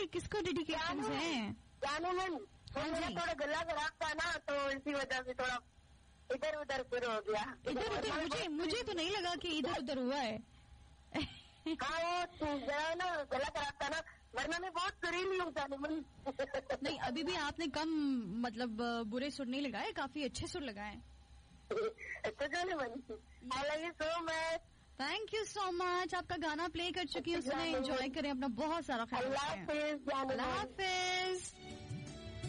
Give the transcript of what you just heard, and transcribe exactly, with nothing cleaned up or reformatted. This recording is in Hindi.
सुनाइए किसको डेडिकेशन है? जानू मैम, मेरा थोड़ा गला खराब था ना, तो इसी वजह से थोड़ा इधर उधर फिर हो गया। इधर उधर मुझे मुझे तो नहीं लगा कि इधर उधर हुआ है। हाँ वो जरा ना गला खराब था ना, वरना मैं बहुत सुरीली हूँ जानू मैम। नहीं अभी भी आपने कम मतलब बुरे सुर नहीं लगाए, काफी अच्छे सुर लगाए। अच्छा जानू ma'am, I love you so much. Thank you so much. आपका गाना प्ले कर चुकी हूँ, सुने एंजॉय करें, अपना बहुत सारा ख्याल रखें। अल्लाह हाफिज। अल्लाह हाफिज।